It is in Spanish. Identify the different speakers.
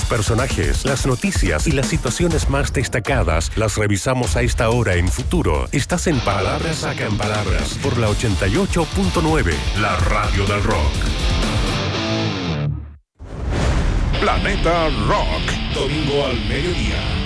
Speaker 1: personajes, las noticias y las situaciones más destacadas las revisamos a esta hora en Futuro. Estás en Palabras Sacan Palabras por la 88.9, la radio del rock.
Speaker 2: Planeta Rock, domingo al mediodía.